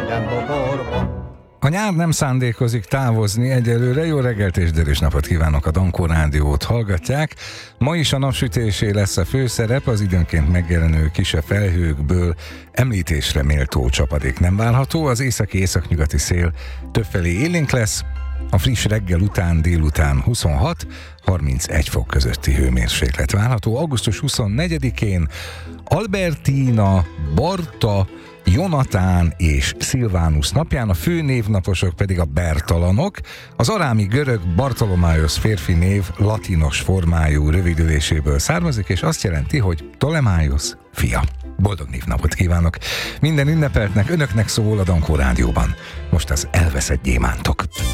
A nyár nem szándékozik távozni egyelőre. Jó reggelt és derűs napot kívánok, a Dankó Rádiót hallgatják. Ma is a napsütésé lesz a főszerep, az időnként megjelenő kisebb felhőkből említésre méltó csapadék nem várható, az északi-északnyugati szél többfelé élénk lesz, a friss reggel után délután 26-31 fok közötti hőmérséklet várható. Augusztus 24-én Albertina, Barta, Jonatán és Szilvánusz napján, a fő névnaposok pedig a Bertalanok. Az arámi görög Bartolomájosz férfi név latinos formájú rövidüléséből származik, és azt jelenti, hogy Ptolemaiosz fia. Boldog névnapot kívánok minden ünnepeltnek, önöknek szól a Dankó Rádióban. Most az elveszett gyémántok.